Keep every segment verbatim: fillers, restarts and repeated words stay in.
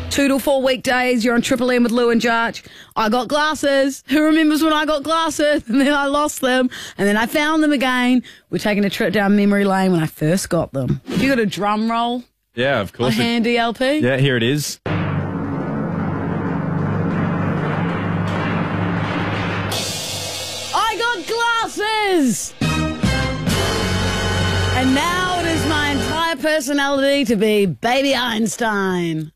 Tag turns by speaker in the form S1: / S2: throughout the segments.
S1: Two to four weekdays, you're on Triple M with Lou and Jarch. I got glasses. Who remembers when I got glasses? And then I lost them. And then I found them again. We're taking a trip down memory lane when I first got them. Have you got a drum roll?
S2: Yeah, of course.
S1: A handy L P?
S2: Yeah, here it is.
S1: I got glasses! And now it is my entire personality to be Baby Einstein.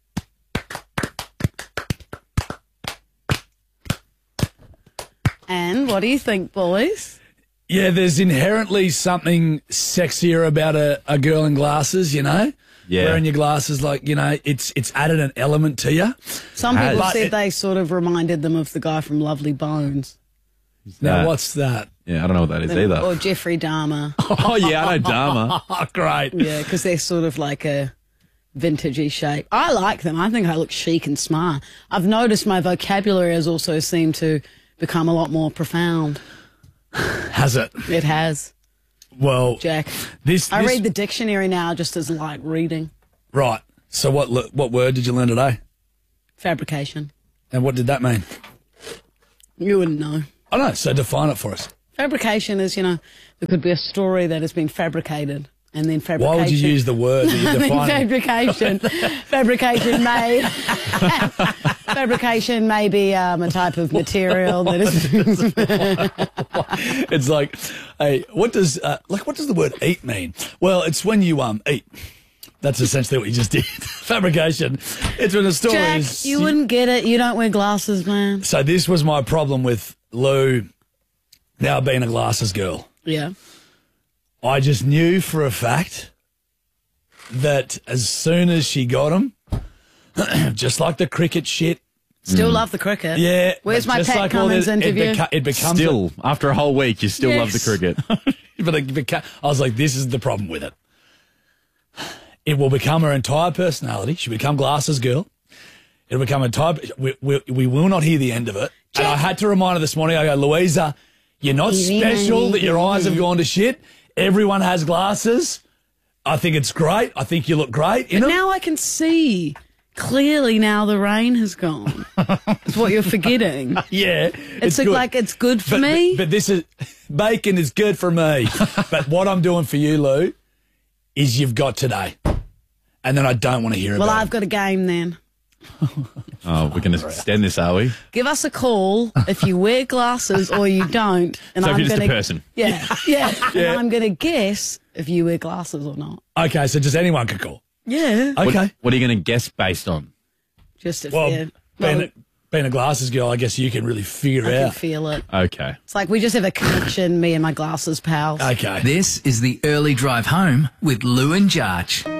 S1: And what do you think, boys?
S3: Yeah, there's inherently something sexier about a, a girl in glasses, you know?
S2: Yeah.
S3: Wearing your glasses, like, you know, it's it's added an element to you.
S1: Some people
S3: But
S1: said
S3: it-
S1: they sort of reminded them of the guy from Lovely Bones.
S3: Now,
S2: that?
S3: what's that?
S2: Yeah, I don't know what that is either.
S1: Or Jeffrey Dahmer.
S2: Oh, yeah, I know Dharma.
S3: Oh, great.
S1: Yeah, because they're sort of like a vintagey shape. I like them. I think I look chic and smart. I've noticed my vocabulary has also seemed to become a lot more profound.
S3: Has it?
S1: It has,
S3: Well,
S1: Jack.
S3: this,
S1: I
S3: this
S1: read the dictionary now just as light reading.
S3: right. So what le- what word did you learn today?
S1: Fabrication.
S3: And what did that mean?
S1: You wouldn't know.
S3: I don't know. So define it for us.
S1: Fabrication is, you know, there could be a story that has been fabricated, and then fabrication.
S3: Why would you use the word that you're defining?
S1: fabrication. fabrication may. fabrication may be um, a type of material that is.
S3: It's like, hey, what does uh, like what does the word eat mean? Well, it's when you um eat. That's essentially what you just did. Fabrication. It's when the story
S1: Jack,
S3: is.
S1: you wouldn't get it. You don't wear glasses, man.
S3: So this was my problem with Lou now being a glasses girl.
S1: Yeah.
S3: I just knew for a fact that as soon as she got them, just like the cricket shit.
S1: Still love the cricket.
S3: Yeah.
S1: Where's
S3: but
S1: my
S3: just
S1: Pat
S3: like all
S1: Cummins
S3: this,
S1: interview?
S3: It, beca- it becomes a-
S2: Still, after a whole week, you still love the
S1: Yes.
S2: cricket.
S3: but it beca- I was like, this is the problem with it. It will become her entire personality. She'll become glasses girl. It'll become a type. We, we, we will not hear the end of it. And I had to remind her this morning. I go, Louisa, you're not special that your eyes have gone to shit. Everyone has glasses. I think it's great. I think you look great in
S1: But
S3: them.
S1: now I can see clearly now the rain has gone. It's what you're forgetting.
S3: Yeah,
S1: It's,
S3: good.
S1: like it's good for
S3: but,
S1: me.
S3: But, but this is bacon is good for me. But what I'm doing for you, Lou, is you've got today, and then I don't want to hear
S1: well,
S3: about
S1: I've got a game then.
S2: Oh, we're going to extend this, are we?
S1: Give us a call if you wear glasses or you don't. And
S2: So if
S1: I'm
S2: you're just a
S1: gonna,
S2: person.
S1: Yeah, yeah.
S3: Yeah.
S1: And I'm going to guess if you wear glasses or not.
S3: it. Okay, so just anyone can call.
S1: Yeah.
S2: What,
S3: Okay.
S2: what are you going to guess based on?
S1: Just if
S3: Well,
S1: you
S3: being,
S1: well,
S3: a, being a glasses girl, I guess you can really figure
S1: I
S3: it
S1: can
S3: out.
S1: feel it.
S2: Okay.
S1: It's like we just have a connection, me and my glasses pals.
S3: Okay.
S4: This is the early drive home with Lou and Jarch.